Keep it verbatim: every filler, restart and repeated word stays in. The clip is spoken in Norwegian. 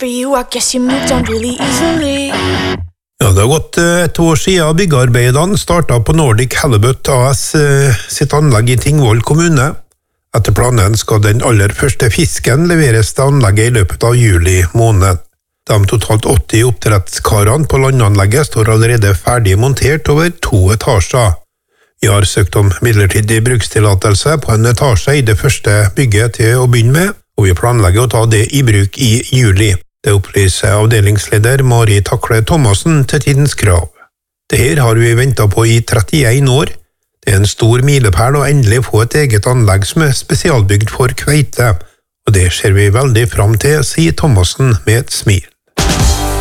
you, I guess you moved on really easily. Ja, det har gått et år siden byggearbeidene startet på Nordic Halibut A S sitt anlegg i Tingvoll kommune. Etter planen skal den aller første fisken leveres til anlegget i løpet av juli måned. De totalt åtti oppdrettskarene på landanlegget står allerede ferdig montert over to etasjer. Vi har søkt om midlertidig brukstillatelse på en etasje i det første bygget til å begynne med, og vi planlegger å ta det i bruk i juli. Det opplyser avdelingsleder Mari Takle Thomassen til Tidens Krav. Det her har vi ventet på i trettien år. Det er en stor milepæl å endelig få et eget anlegg som er spesialbygd for kveite, og det ser vi veldig fram til, sier Thomassen med et smil.